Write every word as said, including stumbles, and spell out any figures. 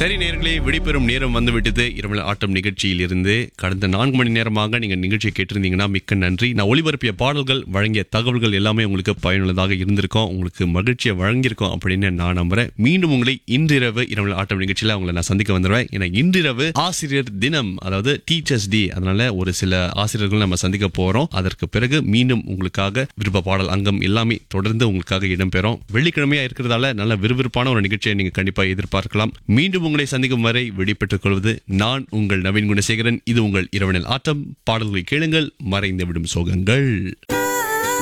சரி நேயர்களே, விடைபெறும் நேரம் வந்துவிட்டது. இரவு ஆட்டம் நிகழ்ச்சியில் இருந்து கடந்த நான்கு மணி நேரமாக நீங்க நிகழ்ச்சியை கேட்டிருந்தீங்கன்னா மிக்க நன்றி. நான் ஒளிபரப்பிய பாடல்கள், வழங்கிய தகவல்கள் எல்லாமே உங்களுக்கு பயனுள்ளதாக இருந்திருக்கும், உங்களுக்கு மகிழ்ச்சியை வழங்கியிருக்கோம் அப்படின்னு நான் நம்புறேன். மீண்டும் உங்களை இன்றிரவு இரவு ஆட்டம் நிகழ்ச்சியில உங்களை நான் சந்திக்க வந்துடுவேன். ஏன்னா இன்றிரவு ஆசிரியர் தினம், அதாவது டீச்சர்ஸ் டே. அதனால ஒரு சில ஆசிரியர்கள் நம்ம சந்திக்க போறோம். அதற்கு பிறகு மீண்டும் உங்களுக்காக விருப்ப பாடல் அங்கம் எல்லாமே தொடர்ந்து உங்களுக்காக இடம்பெறும். வெள்ளிக்கிழமையா இருக்கிறதால நல்ல விறுவிறுப்பான ஒரு நிகழ்ச்சியை நீங்க கண்டிப்பா எதிர்பார்க்கலாம். மீண்டும் உங்களை சந்திக்கும் வரை விடைபெற்றுக் கொள்வது நான் உங்கள் நவீன் குணசேகரன். இது உங்கள் இரவனில் ஆட்டம். பாடல்களை கேளுங்கள், மறைந்து விடும் சோகங்கள்.